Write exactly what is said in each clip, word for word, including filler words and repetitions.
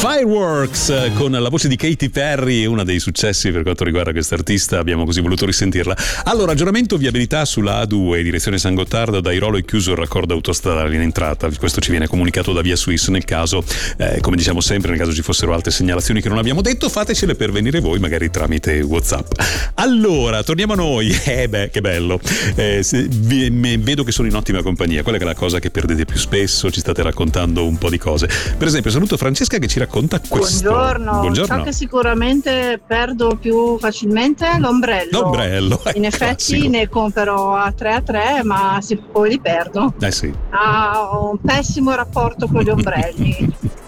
Fireworks con la voce di Katy Perry, uno dei successi per quanto riguarda quest'artista, abbiamo così voluto risentirla. Allora, aggiornamento viabilità sulla A due direzione San Gottardo, da Airolo è chiuso il raccordo autostradale in entrata, questo ci viene comunicato da Via Swiss. Nel caso, eh, come diciamo sempre, nel caso ci fossero altre segnalazioni che non abbiamo detto, fatecele per venire voi, magari tramite WhatsApp. Allora, torniamo a noi. Eh beh, che bello. Eh, se, vi, me, vedo che sono in ottima compagnia, quella che è la cosa che perdete più spesso, ci state raccontando un po' di cose. Per esempio, saluto Francesca che ci racconta questo. Buongiorno. Buongiorno. Ciò che sicuramente perdo più facilmente è l'ombrello. L'ombrello, in effetti classico. Ne compro a tre a tre, ma si, poi li perdo. Eh sì. Ho un pessimo rapporto con gli ombrelli.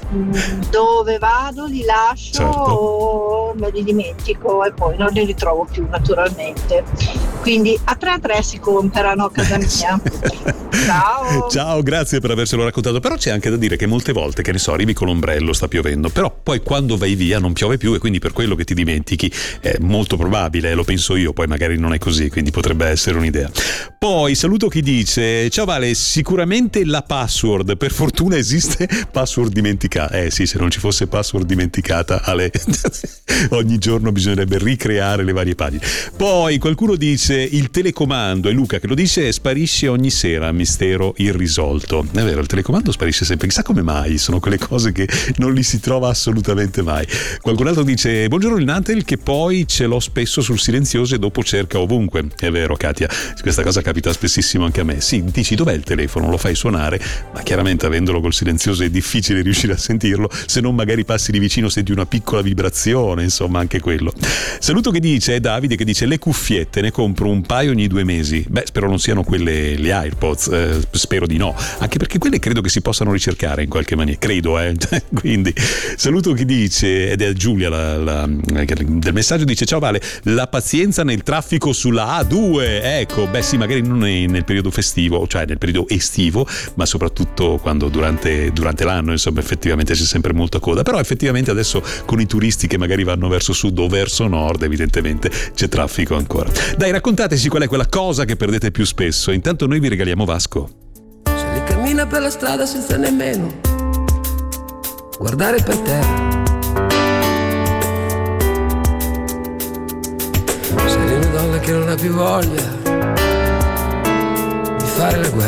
Dove vado li lascio, certo, o me li dimentico e poi non li ritrovo più, naturalmente. Quindi a tre a tre si comprano a casa mia. Ciao. Ciao, grazie per avercelo raccontato. Però c'è anche da dire che molte volte, che ne so, arrivi con l'ombrello, sta piovendo, però poi quando vai via non piove più e quindi per quello che ti dimentichi è molto probabile, lo penso io, poi magari non è così, quindi potrebbe essere un'idea. Poi saluto chi dice: ciao Vale, sicuramente la password, per fortuna esiste password dimenticata. Eh sì, se non ci fosse password dimenticata alle... ogni giorno bisognerebbe ricreare le varie pagine. Poi qualcuno dice il telecomando, è Luca che lo dice, sparisce ogni sera, mistero irrisolto. È vero, il telecomando sparisce sempre, chissà come mai, sono quelle cose che non li si trova assolutamente mai. Qualcun altro dice buongiorno il Nantel, che poi ce l'ho spesso sul silenzioso e dopo cerca ovunque. È vero Katia, questa cosa capita spessissimo anche a me. Sì, dici dov'è il telefono, lo fai suonare, ma chiaramente avendolo col silenzioso è difficile riuscire a sentirlo, se non magari passi di vicino, senti una piccola vibrazione, insomma anche quello. Saluto che dice, è Davide che dice le cuffiette ne compro un paio ogni due mesi. Beh, spero non siano quelle le AirPods, eh, spero di no, anche perché quelle credo che si possano ricercare in qualche maniera, credo eh quindi saluto chi dice, ed è Giulia la, la, del messaggio, dice ciao Vale, la pazienza nel traffico sulla A due, ecco, beh sì, magari non è nel periodo festivo, cioè nel periodo estivo, ma soprattutto quando durante, durante l'anno, insomma, effettivamente c'è sempre molta coda, però effettivamente adesso con i turisti che magari vanno verso sud o verso nord evidentemente c'è traffico ancora. Dai, raccontateci qual è quella cosa che perdete più spesso, intanto noi vi regaliamo Vasco. Se li cammina per la strada senza nemmeno guardare per terra, se è una donna che non ha più voglia di fare la guerra,